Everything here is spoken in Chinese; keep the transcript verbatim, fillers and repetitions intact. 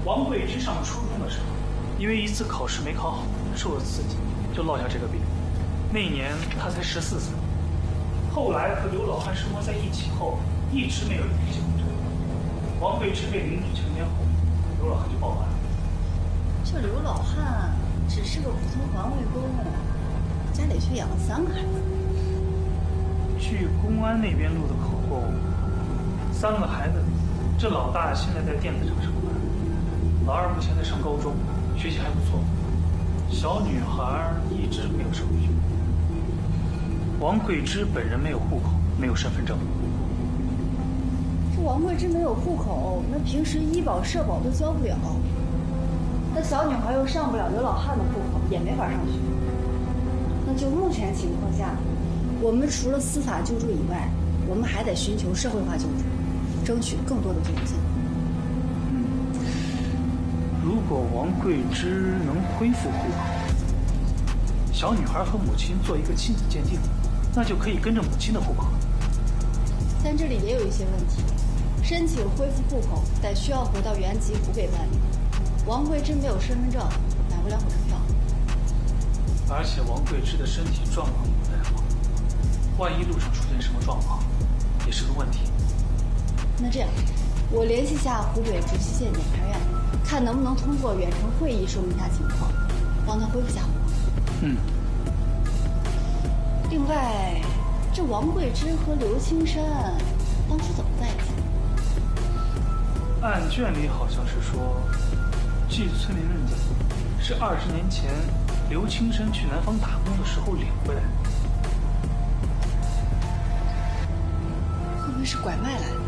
王贵之上初中的时候，因为一次考试没考好，受了刺激，就落下这个病。那一年他才十四岁。后来和刘老汉生活在一起后，一直没有联系过这个。王贵之被邻居强奸后，刘老汉就报案了。 这刘老汉只是个普通环卫工，家里却养了三个孩子。 据公安那边录的口供，三个孩子，这老大现在在电子厂上班，老二目前在上高中，学习还不错，小女孩一直没有上学。王贵之本人没有户口，没有身份证。 这王贵之没有户口，那平时医保社保都交不了，那小女孩又上不了刘老汉的户口，也没法上学。那就目前情况下，我们除了司法救助以外，我们还得寻求社会化救助，争取更多的救助金。 嗯，如果王贵之能恢复户口，小女孩和母亲做一个亲子鉴定，那就可以跟着母亲的户口。 但这里也有一些问题，申请恢复户口得需要回到原籍湖北办理。王贵之没有身份证，买不了火车票。 而且王贵之的身体状况不太好，万一路上出现什么状况，也是个问题。 那这样，我联系下湖北竹溪县检察院，看能不能通过远程会议说明下情况，帮他恢复下户口。 嗯。 另外，这王贵之和刘青山当初怎么在一起？ 案卷里好像是说，据村民认讲，是二十年前刘青山去南方打工的时候领回来的。 会不会是拐卖来的？